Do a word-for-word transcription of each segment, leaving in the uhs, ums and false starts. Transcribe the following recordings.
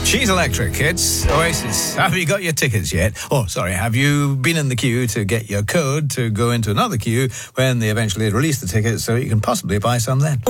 She's Electric. It's Oasis. Have you got your tickets yet? Oh, sorry, have you been in the queue to get your code to go into another queue when they eventually release the tickets so you can possibly buy some then?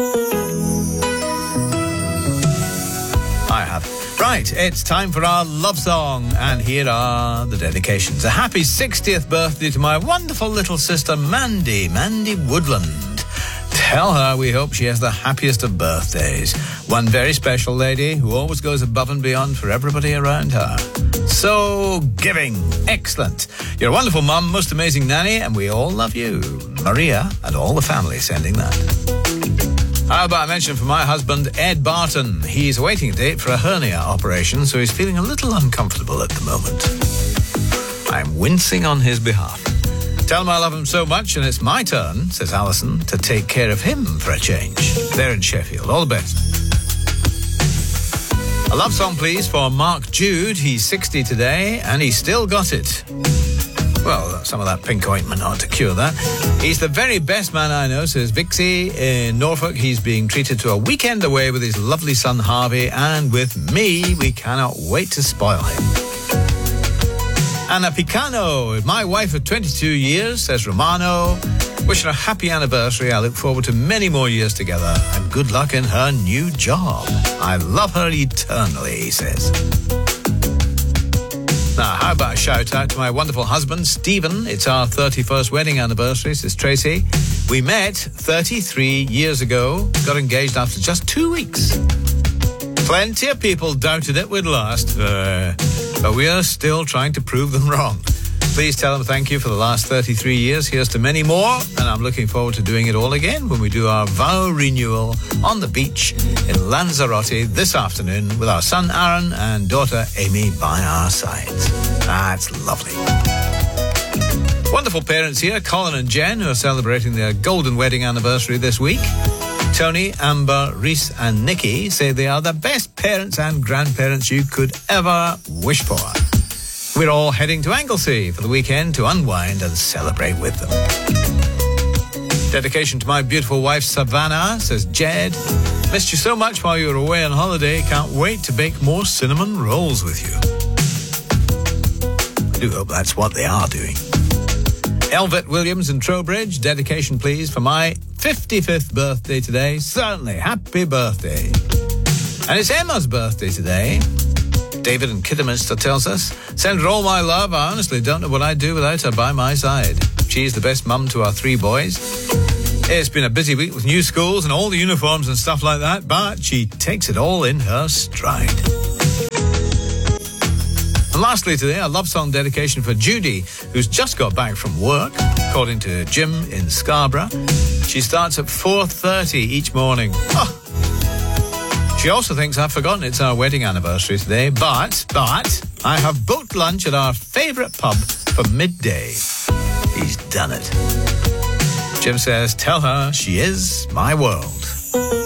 I have. Right, it's time for our love song, and here are the dedications. A happy sixtieth birthday to my wonderful little sister, Mandy, Mandy Woodland. Tell her we hope she has the happiest of birthdays. One very special lady who always goes above and beyond for everybody around her. So giving. Excellent. You're a wonderful mum, most amazing nanny, and we all love you. Maria and all the family sending that. How about I mention for my husband, Ed Barton? He's awaiting a date for a hernia operation, so he's feeling a little uncomfortable at the moment. I'm wincing on his behalf. Tell him I love him so much, and it's my turn, says Alison, to take care of him for a change. They're in Sheffield. All the best. A love song, please, for Mark Jude. He's sixty today, and he's still got it. Well, some of that pink ointment ought to cure that. He's the very best man I know, says Vixie. In Norfolk, he's being treated to a weekend away with his lovely son Harvey, and with me, we cannot wait to spoil him. Anna Picano, my wife of twenty-two years, says Romano. Wishing her a happy anniversary. I look forward to many more years together, and good luck in her new job. I love her eternally, he says. Now, how about a shout out to my wonderful husband, Stephen? It's our thirty-first wedding anniversary, says Tracy. We met thirty-three years ago, got engaged after just two weeks. Plenty of people doubted it would last, uh, but we are still trying to prove them wrong. Please tell them thank you for the last thirty-three years. Here's to many more, and I'm looking forward to doing it all again when we do our vow renewal on the beach in Lanzarote this afternoon with our son Aaron and daughter Amy by our sides. That's lovely. Wonderful parents here, Colin and Jen, who are celebrating their golden wedding anniversary this week. Tony, Amber, Reese and Nikki say they are the best parents and grandparents you could ever wish for. We're all heading to Anglesey for the weekend to unwind and celebrate with them. Dedication to my beautiful wife, Savannah, says Jed. Missed you so much while you were away on holiday. Can't wait to bake more cinnamon rolls with you. I do hope that's what they are doing. Elvet Williams in Trowbridge. Dedication, please, for my fifty-fifth birthday today. Certainly. Happy birthday. And it's Emma's birthday today. David in Kidderminster tells us, send her all my love. I honestly don't know what I'd do without her by my side. She's the best mum to our three boys. It's been a busy week with new schools and all the uniforms and stuff like that, but she takes it all in her stride. And lastly today, a love song dedication for Judy, who's just got back from work, according to Jim in Scarborough. She starts at four thirty each morning. Oh. She also thinks I've forgotten it's our wedding anniversary today, but, but, I have booked lunch at our favourite pub for midday. He's done it. Jim says, tell her she is my world.